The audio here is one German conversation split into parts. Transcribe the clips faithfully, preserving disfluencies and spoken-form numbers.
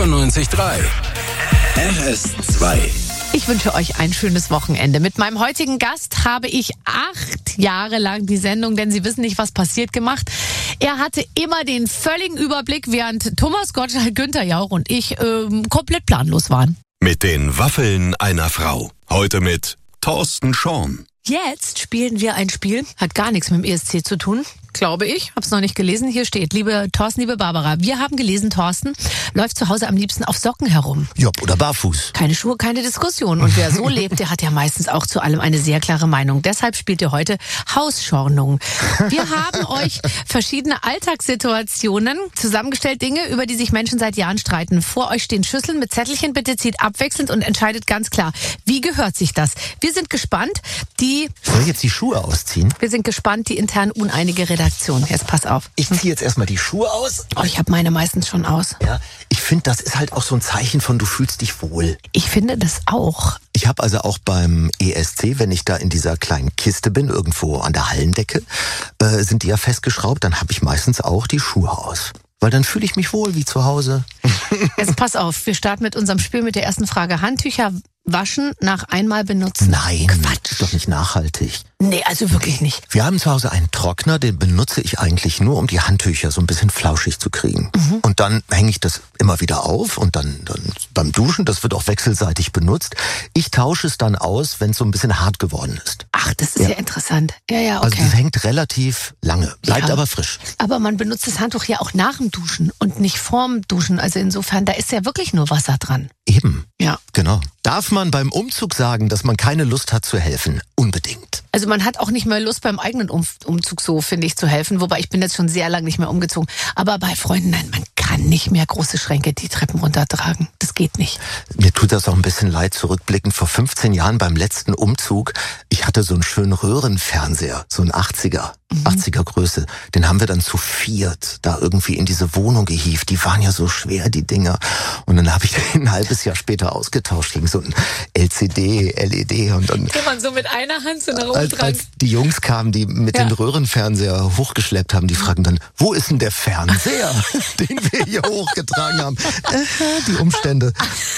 vierundneunzig Komma drei R S zwei. Ich wünsche euch ein schönes Wochenende. Mit meinem heutigen Gast habe ich acht Jahre lang die Sendung, denn Sie wissen nicht, was passiert, gemacht. Er hatte immer den völligen Überblick, während Thomas Gottschalk, Günther Jauch und ich ähm, komplett planlos waren. Mit den Waffeln einer Frau. Heute mit Thorsten Schorn. Jetzt spielen wir ein Spiel, hat gar nichts mit dem E S C zu tun, glaube ich. Hab's noch nicht gelesen. Hier steht, liebe Thorsten, liebe Barbara, wir haben gelesen, Thorsten läuft zu Hause am liebsten auf Socken herum. Job oder barfuß. Keine Schuhe, keine Diskussion. Und wer so lebt, der hat ja meistens auch zu allem eine sehr klare Meinung. Deshalb spielt ihr heute Hausschornung. Wir haben euch verschiedene Alltagssituationen zusammengestellt, Dinge, über die sich Menschen seit Jahren streiten. Vor euch stehen Schüsseln mit Zettelchen. Bitte zieht abwechselnd und entscheidet ganz klar, wie gehört sich das? Wir sind gespannt, die... Soll ich jetzt die Schuhe ausziehen? Wir sind gespannt, die intern uneinige Redaktion. Jetzt pass auf. Ich ziehe jetzt erstmal die Schuhe aus. Oh, ich habe meine meistens schon aus. Ja, ich finde, das ist halt auch so ein Zeichen von, du fühlst dich wohl. Ich finde das auch. Ich habe also auch beim E S C, wenn ich da in dieser kleinen Kiste bin, irgendwo an der Hallendecke, äh, sind die ja festgeschraubt, dann habe ich meistens auch die Schuhe aus. Weil dann fühle ich mich wohl wie zu Hause. Jetzt pass auf, wir starten mit unserem Spiel mit der ersten Frage. Handtücher waschen nach einmal benutzen. Nein, Quatsch. ist doch nicht nachhaltig. Nee, also wirklich nicht. Wir haben zu Hause einen Trockner, den benutze ich eigentlich nur, um die Handtücher so ein bisschen flauschig zu kriegen. Mhm. Und dann hänge ich das immer wieder auf und dann, dann beim Duschen, das wird auch wechselseitig benutzt. Ich tausche es dann aus, wenn es so ein bisschen hart geworden ist. Ach, das ist ja, ja interessant. Ja, ja, okay. Also das hängt relativ lange, bleibt ja. aber frisch. Aber man benutzt das Handtuch ja auch nach dem Duschen und nicht vorm Duschen. Also insofern, da ist ja wirklich nur Wasser dran. Eben. Ja. Genau. Darf man beim Umzug sagen, dass man keine Lust hat zu helfen? Unbedingt. Also man hat auch nicht mehr Lust beim eigenen um- Umzug so, finde ich, zu helfen. Wobei ich bin jetzt schon sehr lange nicht mehr umgezogen. Aber bei Freunden, nein, man kann nicht mehr große Schränke die Treppen runtertragen. Das geht nicht. Mir tut das auch ein bisschen leid, zurückblickend. Vor fünfzehn Jahren beim letzten Umzug, ich hatte so einen schönen Röhrenfernseher, so einen achtziger, mhm. achtziger Größe. Den haben wir dann zu viert da irgendwie in diese Wohnung gehievt. Die waren ja so schwer, die Dinger. Und dann habe ich den ein halbes Jahr später ausgetauscht gegen so ein L C D, L E D. Und dann kann man so mit einer Hand so nach als, als die Jungs kamen, die mit ja. den Röhrenfernseher hochgeschleppt haben, die fragen dann, wo ist denn der Fernseher, den wir hier hochgetragen haben? Die Umstände.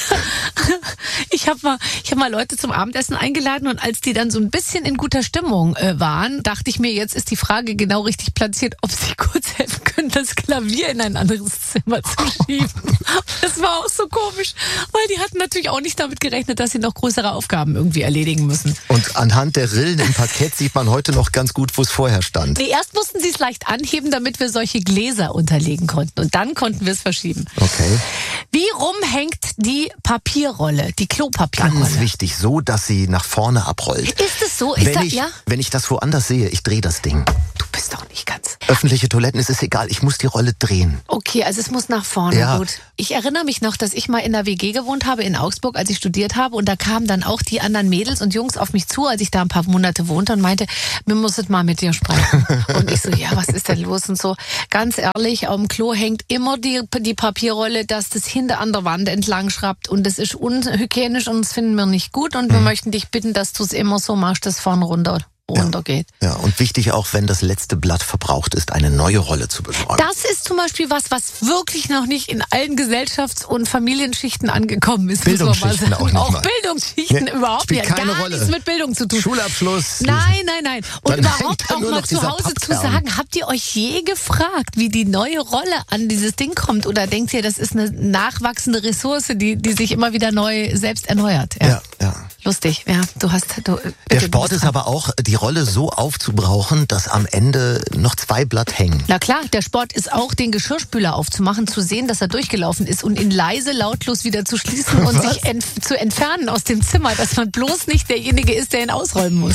Ich habe mal, ich hab mal Leute zum Abendessen eingeladen und als die dann so ein bisschen in guter Stimmung äh, waren, dachte ich mir, jetzt ist die Frage genau richtig platziert, ob sie kurz helfen können, das Klavier in ein anderes Zimmer zu schieben. Das war auch so komisch, weil die hatten natürlich auch nicht damit gerechnet, dass sie noch größere Aufgaben irgendwie erledigen müssen. Und anhand der Rillen im Parkett sieht man heute noch ganz gut, wo es vorher stand. Nee, erst mussten sie es leicht anheben, damit wir solche Gläser unterlegen konnten. Und dann konnten wir es verschieben. Okay. Wie rum hängt die Papierrolle, die Klopapierrolle? Ganz wichtig, so, dass sie nach vorne abrollt. Ist es so? Ist wenn, da, ich, ja? wenn ich das woanders sehe, ich drehe das Ding. Du bist doch nicht ganz... Öffentliche Toiletten, es ist egal, ich muss die Rolle drehen. Okay, also es muss nach vorne, ja. Gut. Ich erinnere mich noch, dass ich mal in einer W G gewohnt habe in Augsburg, als ich studiert habe. Und da kamen dann auch die anderen Mädels und Jungs auf mich zu, als ich da ein paar Monate wohnte und meinte, wir müssen mal mit dir sprechen. Und ich so, ja, was ist denn los? Und so, ganz ehrlich, auf dem Klo hängt immer die, die Papierrolle, dass das hinter an der Wand entlang schraubt. Und das ist unhygienisch und das finden wir nicht gut. Und wir mhm. möchten dich bitten, dass du es immer so machst, dass vorne runter runtergeht. Ja, ja, und wichtig auch, wenn das letzte Blatt verbraucht ist, eine neue Rolle zu besorgen. Das ist zum Beispiel was, was wirklich noch nicht in allen Gesellschafts- und Familienschichten angekommen ist. Bildungsschichten auch nicht Auch mal. Bildungsschichten Nee, überhaupt spielt nicht. keine Gar Rolle. nichts mit Bildung zu tun. Schulabschluss. Nein, nein, nein. Und Dann überhaupt hängt da auch nur mal noch zu dieser Hause zu Pappkern. sagen, habt ihr euch je gefragt, wie die neue Rolle an dieses Ding kommt? Oder denkt ihr, das ist eine nachwachsende Ressource, die, die sich immer wieder neu selbst erneuert? Ja, Ja, ja. Lustig, ja. Du hast... Du, bitte, Der du Sport bist ist dran. aber auch, die Rolle so aufzubrauchen, dass am Ende noch zwei Blatt hängen. Na klar, der Sport ist auch, den Geschirrspüler aufzumachen, zu sehen, dass er durchgelaufen ist und ihn leise, lautlos wieder zu schließen und Was? sich entf- zu entfernen aus dem Zimmer, dass man bloß nicht derjenige ist, der ihn ausräumen muss.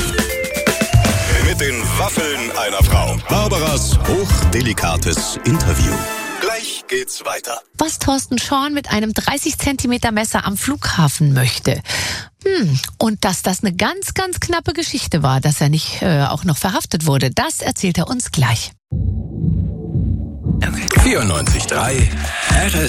Mit den Waffeln einer Frau. Barbaras hochdelikates Interview. Gleich geht's weiter. Was Thorsten Schorn mit einem dreißig Zentimeter Messer am Flughafen möchte. Hm. Und dass das eine ganz, ganz knappe Geschichte war, dass er nicht äh, auch noch verhaftet wurde, das erzählt er uns gleich. vierundneunzig Komma drei R S